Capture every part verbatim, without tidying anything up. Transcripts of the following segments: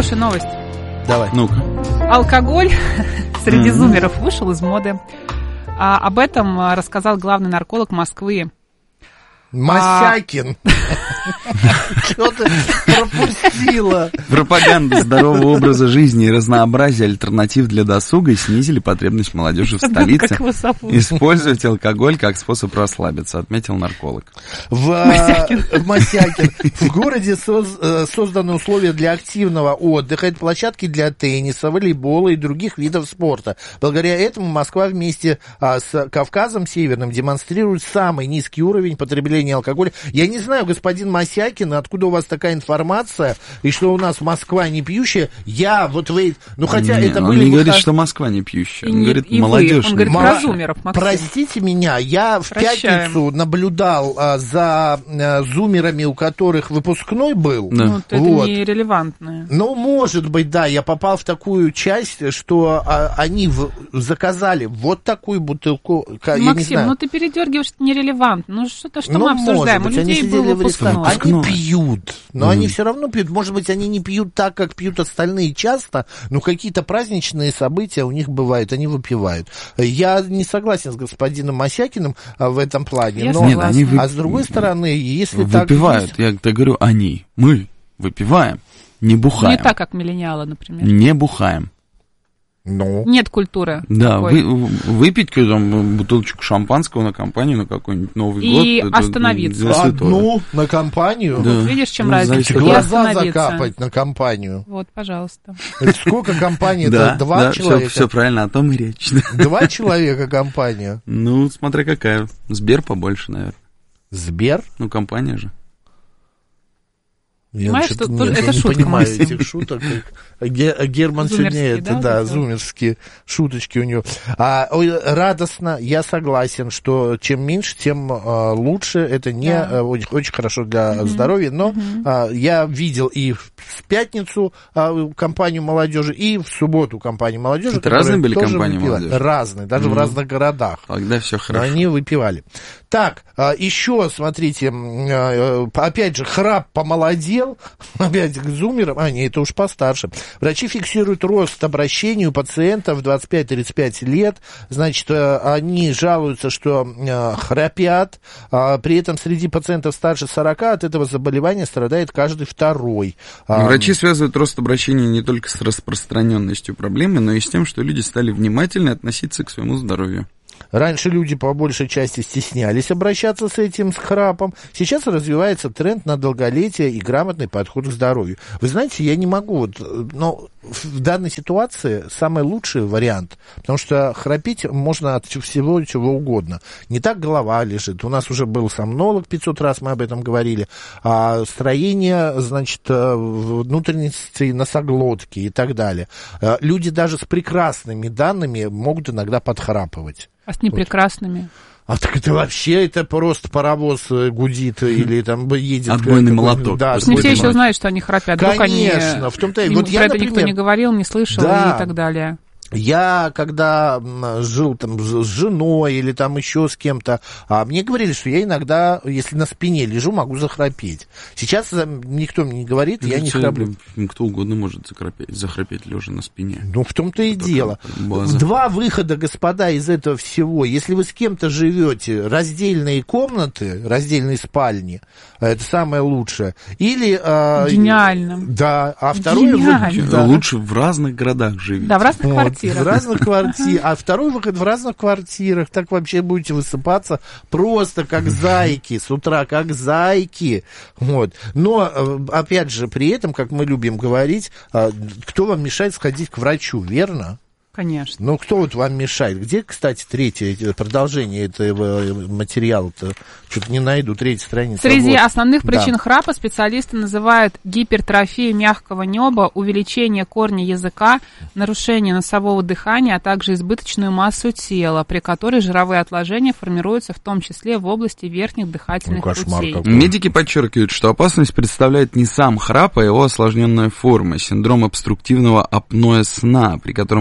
хорошая новость. Давай. Ну-ка. Алкоголь среди Mm-hmm. зумеров вышел из моды. А, об этом рассказал главный нарколог Москвы. Мосякин. Что ты пропустила? Пропаганда здорового образа жизни и разнообразия альтернатив для досуга снизили потребность молодежи в столице использовать алкоголь как способ расслабиться, отметил нарколог. В Мосякин. В городе созданы условия для активного отдыха. Это площадки для тенниса, волейбола и других видов спорта. Благодаря этому Москва вместе с Кавказом Северным демонстрирует самый низкий уровень потребления алкоголя. Я не знаю, господин Мосякин, откуда у вас такая информация, и что у нас Москва не пьющая. Я вот вы... Ну, хотя не, это он были... не выход... говорит, что Москва не пьющая. Он и говорит, и молодежь. Вы. Он говорит Мало... про зумеров, Максим. Простите меня, я в Прощаем. пятницу наблюдал а, за а, зумерами, у которых выпускной был. Да. Ну, это Вот. нерелевантное. Ну, может быть, да, я попал в такую часть, что а, они в, заказали вот такую бутылку. Я Максим, не знаю. ну ты передергиваешь, это нерелевантно. Ну что-то, что Ну, мы обсуждаем. может У быть, они людей сидели был в ресторане. выпускной. Они Ну. пьют, но Мгм. они все равно пьют. Может быть, они не пьют так, как пьют остальные часто, но какие-то праздничные события у них бывают, они выпивают. Я не согласен с господином Мосякиным а, в этом плане. Я Но, Нет, они вы- а с другой стороны, если так выпивают. есть... Я так говорю, они. Мы выпиваем, не бухаем. Не так, как миллениалы, например. Не бухаем. Ну, Нет культуры. Да, такой. вы, выпить там, бутылочку шампанского на компанию, на какой-нибудь Новый И год. это остановиться. для святого. одну на компанию, Да. Вот видишь, чем Ну, разница? зайчик. И глаза остановиться. закапать на компанию. Вот, пожалуйста. Сколько компаний? Да, Это два да, все, человека? все правильно, о том и речь. Два человека компания. Ну, смотря какая. Сбер побольше, наверное. Сбер? Ну, компания же. Я Понимаешь, что-то что- нет, это я не шутка, понимаю Максим. этих шуток. Ге- Герман Зумерские, сегодня это, да, да, сделал? зумерские шуточки у него. А, ой, радостно, я согласен, что чем меньше, тем а, лучше. Это не Да. а, очень, очень хорошо для здоровья. Но а, я видел и в пятницу а, компанию молодежи, и в субботу компанию молодежи. Это разные которые были тоже компании выпивали. молодежи? Разные, даже в Мгм. разных городах. Тогда все Но хорошо. они выпивали. Так, а, еще, смотрите, м, а, опять же, храп помолодел, опять к зумерам, а, не, это уж постарше. Врачи фиксируют рост обращений у пациентов двадцать пять тридцать пять лет, значит, а, они жалуются, что а, храпят, а, при этом среди пациентов старше сорока от этого заболевания страдает каждый второй. А, Врачи связывают рост обращений не только с распространенностью проблемы, но и с тем, что люди стали внимательно относиться к своему здоровью. Раньше люди по большей части стеснялись обращаться с этим с храпом. Сейчас развивается тренд на долголетие и грамотный подход к здоровью. Вы знаете, я не могу, вот, но в данной ситуации самый лучший вариант, потому что храпеть можно от всего чего угодно. Не так голова лежит. У нас уже был сомнолог, пятьсот раз мы об этом говорили. А строение, значит, внутренностей носоглотки и так далее. Люди даже с прекрасными данными могут иногда подхрапывать. А с непрекрасными. А так это вообще, это просто паровоз гудит или там едет... Отбойный какой-нибудь- молоток. Да, Пусть не все отбойный еще молоток. знают, что они храпят. Вдруг они, Конечно, в том-то и... им Вот про я, это никто например, не говорил, не слышал Да. и так далее. Я, когда м, жил там с с женой или там еще с кем-то, а мне говорили, что я иногда, если на спине лежу, могу захрапеть. Сейчас а, никто мне не говорит, я не Всё, храплю. блин, кто угодно может захрапеть, захрапеть лежа на спине. Ну, в том-то и Это дело. база. Два выхода, господа, из этого всего. Если вы с кем-то живете, раздельные комнаты, раздельные спальни, это самое лучшее. Или... а, Гениально. Да, а второе... вы- Гениально. да. Лучше в разных городах живите. Да, в разных Вот, квартирах. в разных квартирах. А второй выход в разных квартирах. Так вообще будете высыпаться просто как зайки. С утра как зайки. Вот. Но, э, опять же, при этом, как мы любим говорить, э, кто вам мешает сходить к врачу, верно? Конечно. Ну, кто вот вам мешает? Где, кстати, третье продолжение этого материала-то? Что-то не найду, третья страница. Среди Вот. основных причин Да. храпа специалисты называют гипертрофию мягкого неба, увеличение корня языка, нарушение носового дыхания, а также избыточную массу тела, при которой жировые отложения формируются в том числе в области верхних дыхательных Ну, кошмар путей. какой. Медики подчеркивают, что опасность представляет не сам храп, а его осложненная форма, синдром обструктивного апноэ сна, при котором во время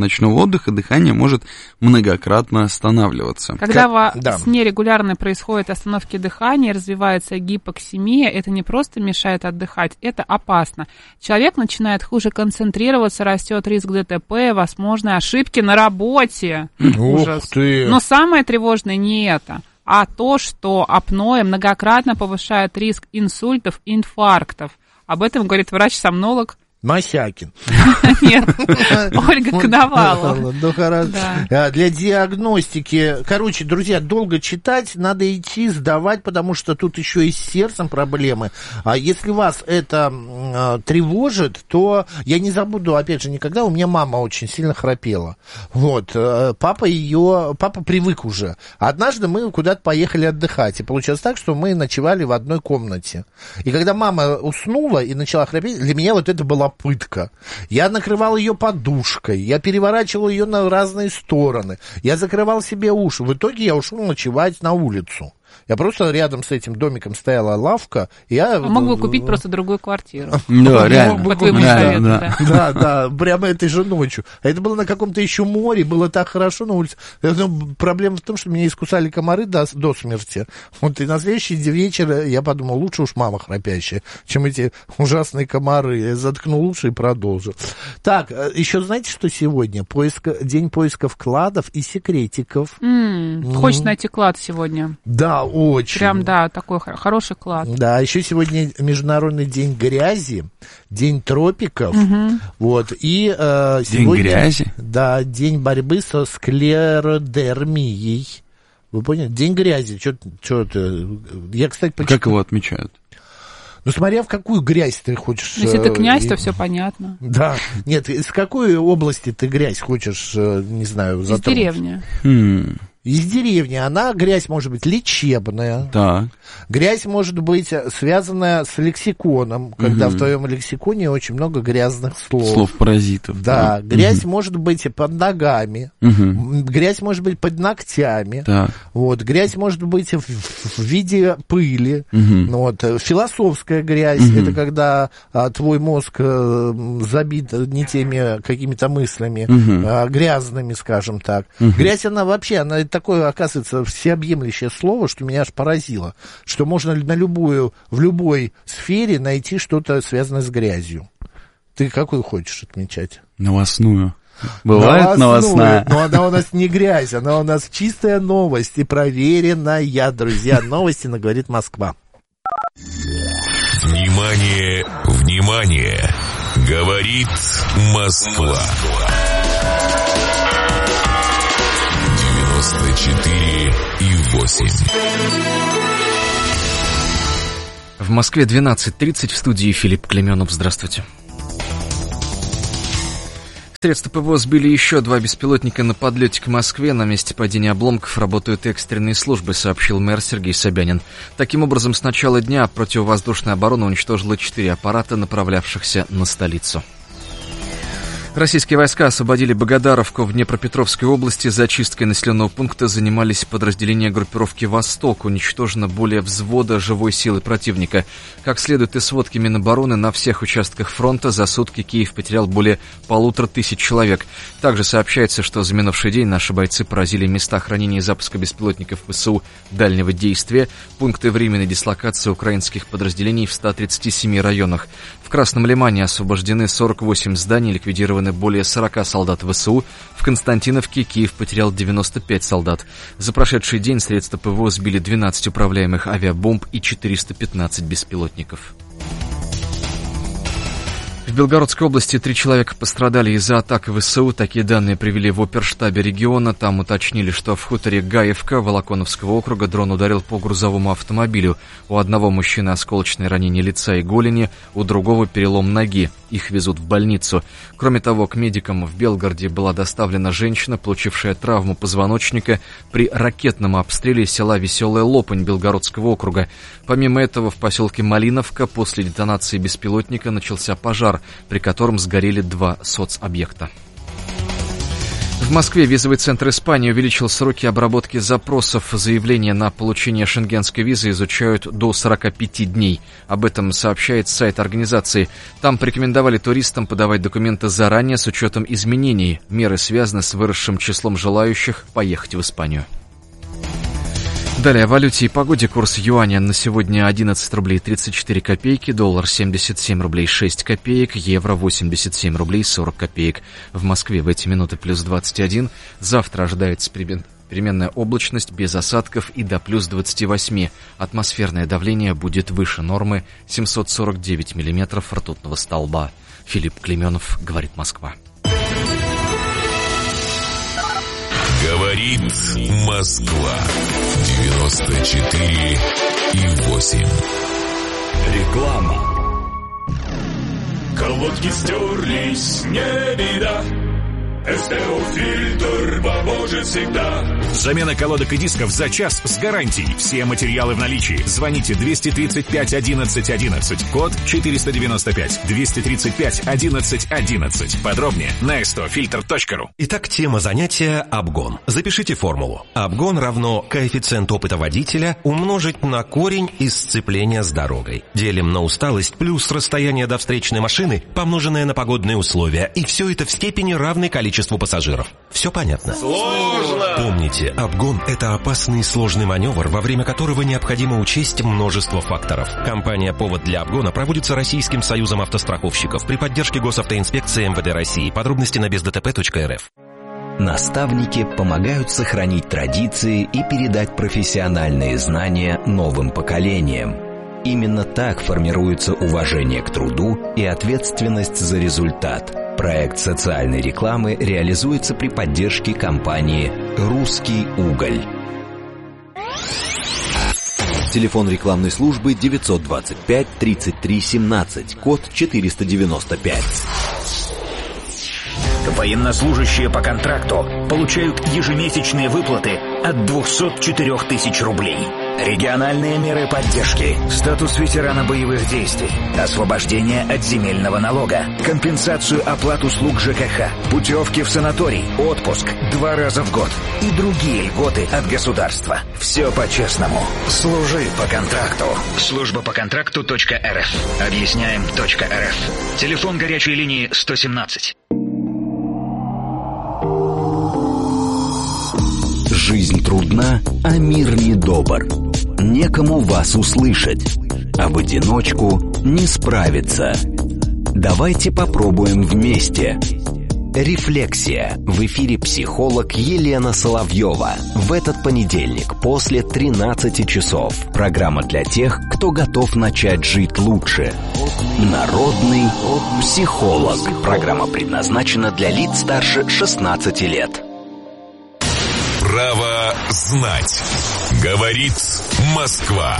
ночного отдыха дыхание может многократно останавливаться. Когда во да. сне регулярно происходят остановки дыхания, развивается гипоксемия, это не просто мешает отдыхать, это опасно. Человек начинает хуже концентрироваться, растет риск ДТП, возможные ошибки на работе. Ужас. Ты. Но самое тревожное не это, а то, что апноэ многократно повышает риск инсультов и инфарктов. Об этом говорит врач-сомнолог Мосякин. Нет, Ольга Коновалова. Ну, хорошо. Да. Для диагностики, короче, друзья, долго читать, надо идти сдавать, потому что тут еще и с сердцем проблемы. А если вас это э, тревожит, то я не забуду, опять же, никогда. У меня мама очень сильно храпела. Вот, э, папа ее, папа привык уже. Однажды мы куда-то поехали отдыхать, и получилось так, что мы ночевали в одной комнате. И когда мама уснула и начала храпеть, для меня вот это была пытка. Я накрывал ее подушкой, я переворачивал ее на разные стороны, я закрывал себе уши. В итоге я ушел ночевать на улицу. Я просто рядом с этим домиком стояла лавка. Я... А мог бы купить просто другую квартиру. Да, реально. Да, да, прямо этой же ночью. А это было на каком-то еще море, было так хорошо на улице. Проблема в том, что меня искусали комары до, до смерти. Вот и на следующий вечер я подумал, лучше уж мама храпящая, чем эти ужасные комары. Я заткнул уши и продолжил. Так, еще знаете, что сегодня? Поиск, день поиска вкладов и секретиков. Mm, хочешь найти клад сегодня? Да, очень. Прям, да, такой хороший клад. Да, еще сегодня Международный день грязи, день тропиков, угу. Вот, и э, день сегодня... грязи? Да, день борьбы со склеродермией. Вы поняли? День грязи, что-то... Я, кстати, почему... Как его отмечают? Ну, смотря в какую грязь ты хочешь... Если ты князь, и... то все понятно. Да. Нет, из какой области ты грязь хочешь, не знаю, затронуть? Из деревни. Хм. Из деревни. Она, грязь может быть лечебная. Да. Грязь может быть связанная с лексиконом, когда угу. в твоем лексиконе очень много грязных слов. Слов-паразитов. Да. да. Грязь угу. может быть под ногами. Угу. Грязь может быть под ногтями. Так. Вот. Грязь может быть в, в виде пыли. Угу. Вот. Философская грязь. Угу. Это когда а, твой мозг а, забит не теми какими-то мыслями, угу. а, грязными, скажем так. Угу. Грязь, она вообще, она такое, оказывается, всеобъемлющее слово, что меня аж поразило, что можно на любую, в любой сфере найти что-то, связанное с грязью. Ты какую хочешь отмечать? Новостную. Бывает новостная? Но она у нас не грязь, она у нас чистая новость и проверенная, друзья. Новости на «Говорит Москва». Внимание, внимание! Говорит Москва. четыре и восемь. В Москве двенадцать тридцать, в студии Филипп Клеменов. Здравствуйте. Средства ПВО сбили еще два беспилотника на подлете к Москве. На месте падения обломков работают экстренные службы, сообщил мэр Сергей Собянин. Таким образом, с начала дня противовоздушная оборона уничтожила четыре аппарата, направлявшихся на столицу. Российские войска освободили Богодаровку в Днепропетровской области. Зачисткой населенного пункта занимались подразделения группировки «Восток». Уничтожено более взвода живой силы противника. Как следует из сводки Минобороны, на всех участках фронта за сутки Киев потерял более полутора тысяч человек. Также сообщается, что за минувший день наши бойцы поразили места хранения и запуска беспилотников ВСУ дальнего действия, пункты временной дислокации украинских подразделений в ста тридцати семи районах. В Красном Лимане освобождены сорок восемь зданий, ликвидированы более сорока солдат ВСУ. В Константиновке Киев потерял девяносто пять солдат. За прошедший день средства ПВО сбили двенадцать управляемых авиабомб и четыреста пятнадцать беспилотников. В Белгородской области три человека пострадали из-за атак ВСУ. Такие данные привели в оперштабе региона. Там уточнили, что в хуторе Гаевка Волоконовского округа дрон ударил по грузовому автомобилю. У одного мужчины осколочное ранение лица и голени, у другого перелом ноги. Их везут в больницу. Кроме того, к медикам в Белгороде была доставлена женщина, получившая травму позвоночника при ракетном обстреле села Веселая Лопань Белгородского округа. Помимо этого, в поселке Малиновка после детонации беспилотника начался пожар, при котором сгорели два соцобъекта. В Москве визовый центр Испании увеличил сроки обработки запросов. Заявления на получение шенгенской визы изучают до сорок пять дней. Об этом сообщает сайт организации. Там порекомендовали туристам подавать документы заранее с учетом изменений. Меры связаны с выросшим числом желающих поехать в Испанию. Далее о валюте и погоде. Курс юаня на сегодня одиннадцать рублей тридцать четыре копейки, доллар семьдесят семь рублей шесть копеек, евро восемьдесят семь рублей сорок копеек. В Москве в эти минуты плюс двадцать один. Завтра ожидается переменная облачность без осадков и до плюс двадцать восемь. Атмосферное давление будет выше нормы семьсот сорок девять миллиметров ртутного столба. Филипп Клейменов, говорит Москва. Говорит Москва. девяносто четыре и восемь. Реклама. Колодки стерлись, не беда. СТО-фильтр поможет всегда. Замена колодок и дисков за час с гарантией. Все материалы в наличии. Звоните двести тридцать пять одиннадцать одиннадцать. Код четыреста девяносто пять. двести тридцать пять одиннадцать одиннадцать. Подробнее на эс тэ о фильтр точка ру. Итак, тема занятия – обгон. Запишите формулу. Обгон равно коэффициент опыта водителя умножить на корень из сцепления с дорогой. Делим на усталость плюс расстояние до встречной машины, помноженное на погодные условия. И все это в степени равной количеству пассажиров. Все понятно? Сложно! Помните, обгон – это опасный и сложный маневр, во время которого необходимо учесть множество факторов. Компания «Повод для обгона» проводится Российским союзом автостраховщиков при поддержке Госавтоинспекции эм вэ дэ России. Подробности на без дэ тэ пэ точка эр эф. Наставники помогают сохранить традиции и передать профессиональные знания новым поколениям. Именно так формируется уважение к труду и ответственность за результат. Проект социальной рекламы реализуется при поддержке компании «Русский уголь». Телефон рекламной службы девятьсот двадцать пять тридцать три семнадцать, код четыреста девяносто пять. Военнослужащие по контракту получают ежемесячные выплаты от двухсот четырёх тысяч рублей. Региональные меры поддержки, статус ветерана боевых действий, освобождение от земельного налога, компенсацию оплат услуг ЖКХ, путевки в санаторий, отпуск два раза в год и другие льготы от государства. Все по-честному. Служи по контракту. Служба по контракту точка эр эф. Объясняем точка эр эф. Телефон горячей линии сто семнадцать. Жизнь трудна, а мир недобр. Некому вас услышать, а в одиночку не справиться. Давайте попробуем вместе. Рефлексия. В эфире психолог Елена Соловьева. В этот понедельник после тринадцати часов. Программа для тех, кто готов начать жить лучше. Народный психолог. Программа предназначена для лиц старше шестнадцати лет. Право знать. Говорит Москва.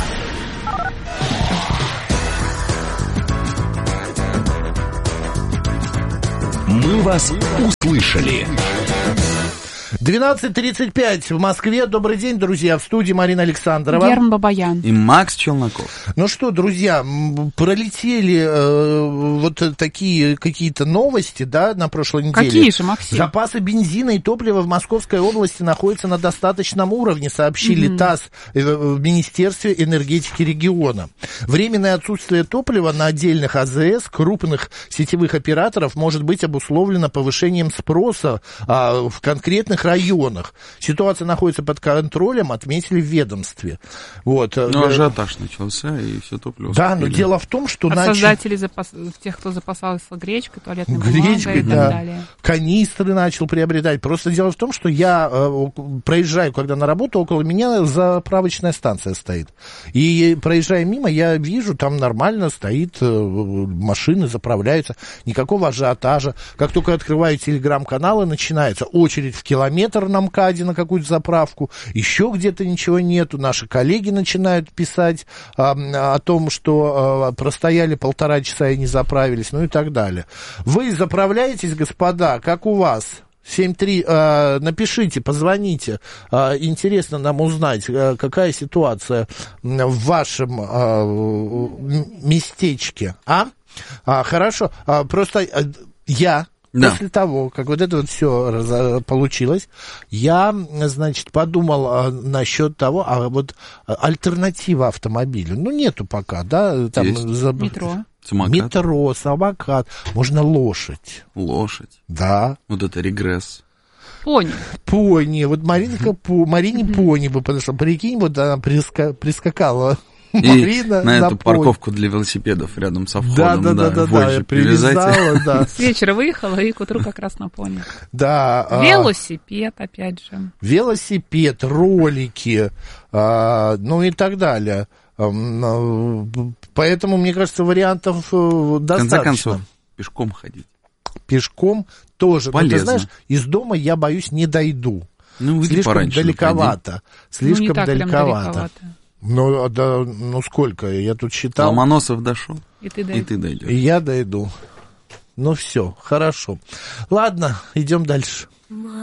Мы вас услышали. двенадцать тридцать пять в Москве. Добрый день, друзья. В студии Марина Александрова. Герман Бабаян. И Макс Челноков. Ну что, друзья, пролетели э, вот такие какие-то новости, да, на прошлой неделе. Какие же, Максим? Запасы бензина и топлива в Московской области находятся на достаточном уровне, сообщили mm-hmm. ТАСС в Министерстве энергетики региона. Временное отсутствие топлива на отдельных а зэ эс крупных сетевых операторов может быть обусловлено повышением спроса а, в конкретных районах. Ситуация находится под контролем, отметили в ведомстве. Вот. Ну, ажиотаж начался, и все топливо. Да, но дело в том, что... От нач... создателей, запас... тех, кто запасался гречкой, туалетной Гречкой, бумагой и да. так далее. Канистры начал приобретать. Просто дело в том, что я э, проезжаю, когда на работу, около меня заправочная станция стоит. И проезжая мимо, я вижу, там нормально стоит, э, машины заправляются, никакого ажиотажа. Как только открываю телеграм-каналы, начинается очередь в километр на МКАДе на какую-то заправку, еще где-то ничего нету. Наши коллеги начинают писать а, о том, что а, простояли полтора часа и не заправились, ну и так далее. Вы заправляетесь, господа, как у вас? семь три, э, напишите, позвоните. Э, интересно нам узнать, э, какая ситуация в вашем э, местечке. А? а хорошо. А, просто э, я... Да. После того, как вот это вот все получилось, я, значит, подумал а, насчет того, а вот альтернатива автомобилю. Ну, нету пока, да? Там, за... Метро. Самокат. Метро, самокат. Можно лошадь. Лошадь. Да. Вот это регресс. Пони. Пони. Вот Маринка, по... Марине пони бы подошла. Прикинь, вот она приска... прискакала. И Марина на эту пони. Парковку для велосипедов рядом со входом. Да, да, да, да, да, привязала, да. С вечера выехала и к утру как раз на пони. Да. Велосипед, опять же. Велосипед, ролики, а, ну и так далее. Поэтому, мне кажется, вариантов достаточно. В конце концов, пешком ходить. Пешком тоже. Полезно. Но ты знаешь, из дома я, боюсь, не дойду. Ну, слишком далековато. Слишком ну, не так далековато. далековато. Ну, да, ну сколько? Я тут считал. Ломоносов дошел. И ты, и ты дойдешь. И я дойду. Ну все, хорошо. Ладно, идем дальше.